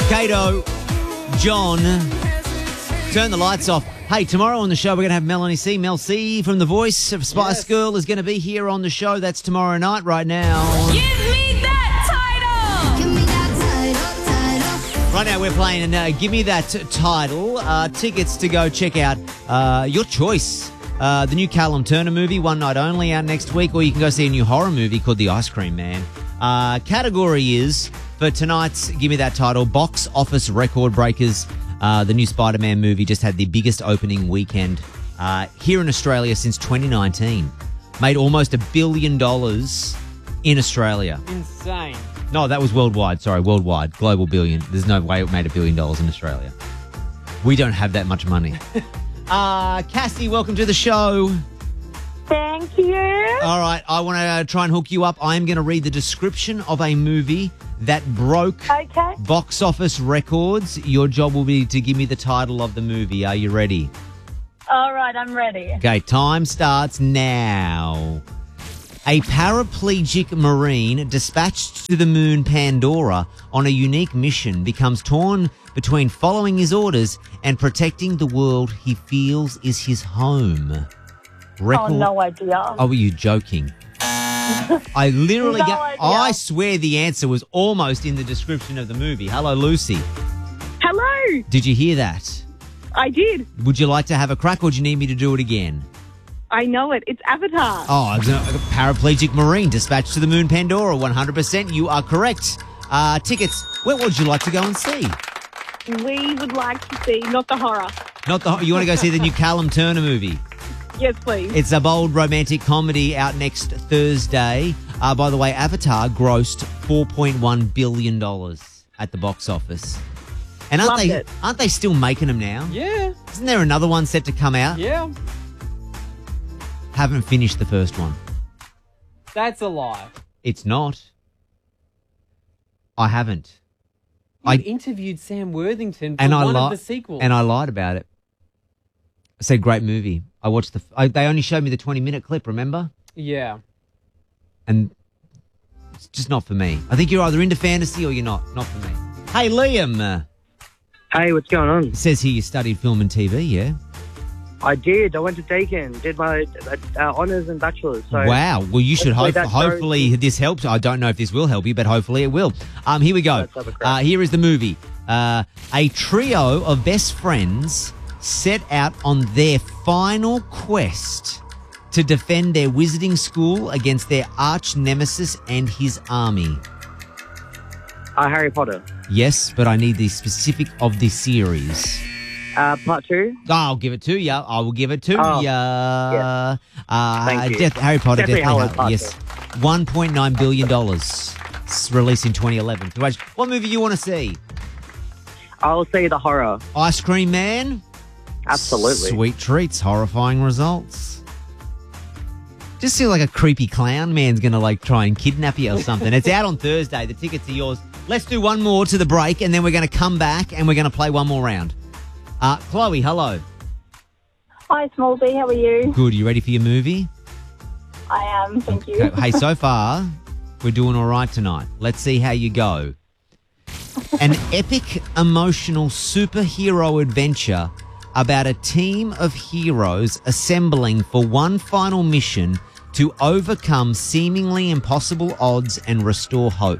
Kato, John, turn the lights off. Hey, tomorrow on the show, we're going to have Melanie C. Mel C from The Voice of Spice Girl is going to be here on the show. That's tomorrow night right now. Give me that title! Give me that title. Right now we're playing Give Me That Title. Tickets to go check out your choice. The new Callum Turner movie, One Night Only, out next week. Or you can go see a new horror movie called The Ice Cream Man. Category is, for tonight's Give Me That Title, box office record breakers. The new Spider-Man movie just had the biggest opening weekend here in Australia since 2019. Made almost $1 billion in Australia. Insane. No, that was worldwide. Sorry, worldwide. Global billion. There's no way it made $1 billion in Australia. We don't have that much money. Cassie, welcome to the show. Thank you. All right, I want to try and hook you up. I'm going to read the description of a movie that broke box office records. Your job will be to give me the title of the movie. Are you ready? All right, I'm ready. Okay, time starts now. A paraplegic Marine dispatched to the moon Pandora on a unique mission becomes torn between following his orders and protecting the world he feels is his home. Oh, no idea. Oh, were you joking? I literally I swear the answer was almost in the description of the movie. Hello, Lucy. Hello. Did you hear that? I did. Would you like to have a crack or do you need me to do it again? I know it. It's Avatar. Oh, a paraplegic Marine dispatched to the moon Pandora. 100%. You are correct. Tickets. Where would you like to go and see? We would like to see, not the horror. You want to go see the new Callum Turner movie? Yes, please. It's a bold romantic comedy out next Thursday. By the way, Avatar grossed $4.1 billion at the box office. And aren't they still making them now? Yeah. Isn't there another one set to come out? Yeah. Haven't finished the first one. That's a lie. It's not. I haven't. I interviewed Sam Worthington for one of the sequels. And I lied about it. I said, great movie. I watched they only showed me the 20-minute clip, remember? Yeah. And it's just not for me. I think you're either into fantasy or you're not. Not for me. Hey, Liam. Hey, what's going on? It says here you studied film and TV, yeah? I did. I went to Deakin, did my honours and bachelor's. So wow. Well, you should hopefully this helps. I don't know if this will help you, but hopefully it will. Here we go. Here is the movie. A trio of best friends set out on their final quest to defend their wizarding school against their arch nemesis and his army. Harry Potter. Yes, but I need the specific of the series. Part 2? I'll give it to you. I will give it to you. Yeah. Thank you. Harry Potter, definitely. Yes. Two. $1.9 billion. It's released in 2011. What movie you want to see? I'll see the horror. Ice Cream Man? Absolutely. Sweet treats, horrifying results. Just feel like a creepy clown man's going to try and kidnap you or something. It's out on Thursday. The tickets are yours. Let's do one more to the break and then we're going to come back and we're going to play one more round. Chloe, hello. Hi, Smallsy. How are you? Good. You ready for your movie? I am. Thank you. Hey, so far, we're doing all right tonight. Let's see how you go. An epic, emotional superhero adventure about a team of heroes assembling for one final mission to overcome seemingly impossible odds and restore hope.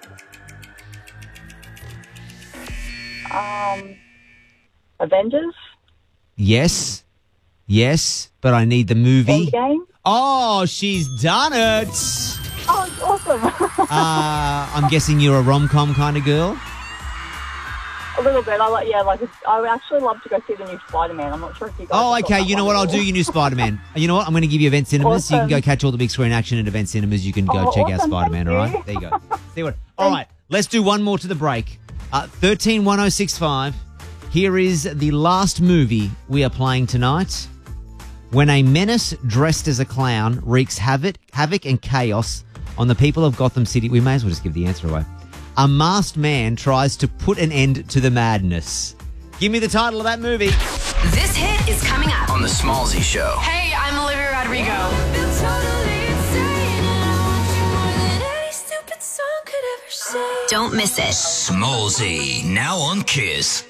Avengers? Yes, but I need the movie. Endgame? Oh, she's done it. Oh, it's awesome. I'm guessing you're a rom-com kind of girl? A little bit. I would actually love to go see the new Spider-Man. I'm not sure if you guys... Oh, okay. You know what? I'll do your new Spider-Man. You know what? I'm going to give you Event Cinemas. Awesome. You can go catch all the big screen action at Event Cinemas. You can go check out Spider-Man, all right? There you go. See what? All right. Let's do one more to the break. 131065. Here is the last movie we are playing tonight. When a menace dressed as a clown wreaks havoc and chaos on the people of Gotham City. We may as well just give the answer away. A masked man tries to put an end to the madness. Give me the title of that movie. This hit is coming up on The Smallsy Show. Hey, I'm Olivia Rodrigo. Totally insane, and I want you more than any stupid song could ever say. Don't miss it. Smallsy, now on Kiss.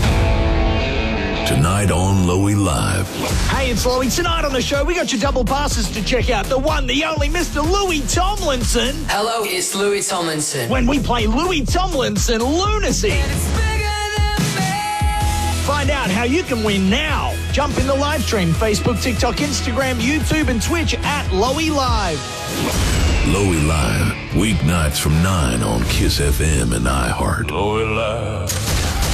Tonight on Loey Live. Hey, it's Loey. Tonight on the show, we got your double passes to check out the one, the only Mr. Louis Tomlinson. Hello, it's Louis Tomlinson. When we play Louis Tomlinson Lunacy. Find out how you can win now. Jump in the live stream, Facebook, TikTok, Instagram, YouTube, and Twitch at Loey Live. Loey Live, weeknights from 9 on Kiss FM and iHeart. Loey Live.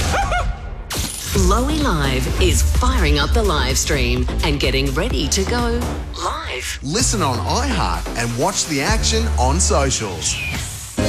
Loey Live is firing up the live stream and getting ready to go live. Listen on iHeart and watch the action on socials.